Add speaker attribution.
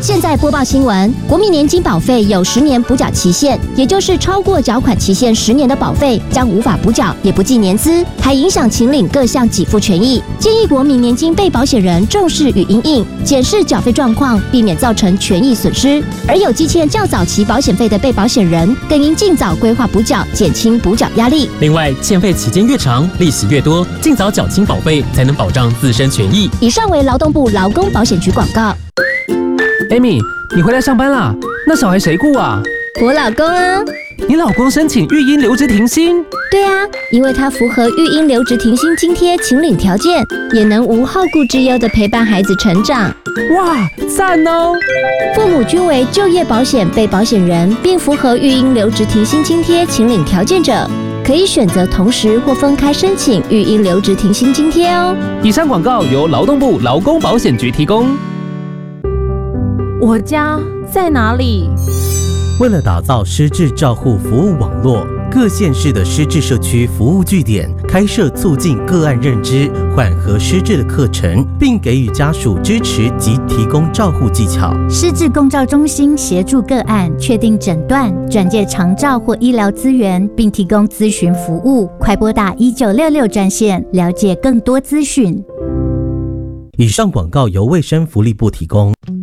Speaker 1: 现在播报新闻，国民年金保费有10年补缴期限，也就是超过缴款期限10年的保费将无法补缴，也不计年资，还影响请领各项给付权益。建议国民年金被保险人重视与因应，检视缴费状况，避免造成权益损失。而有积欠较早期保险费的被保险人，更应尽早规划补缴，减轻补缴压力。
Speaker 2: 另外，欠费期间越长，利息越多，尽早缴清保费，才能保障自身权益。
Speaker 1: 以上为劳动部劳工保险局广告。
Speaker 3: Amy， 你回来上班啦？那小孩谁顾啊？
Speaker 1: 我老公啊。
Speaker 3: 你老公申请育婴留职停薪？
Speaker 1: 对啊，因为他符合育婴留职停薪津贴请领条件，也能无后顾之忧地陪伴孩子成长。
Speaker 3: 哇，赞哦！
Speaker 1: 父母均为就业保险被保险人，并符合育婴留职停薪津贴请领条件者，可以选择同时或分开申请育婴留职停薪津贴哦。
Speaker 3: 以上广告由劳动部劳工保险局提供。
Speaker 4: 我家在哪里？
Speaker 5: 为了打造失智照护服务网络，各县市的失智社区服务据点开设促进个案认知、缓和失智的课程，并给予家属支持及提供照护技巧。
Speaker 6: 失智共照中心协助个案确定诊断、转介长照或医疗资源，并提供咨询服务。快拨打1966专线，了解更多资讯。
Speaker 5: 以上广告由卫生福利部提供。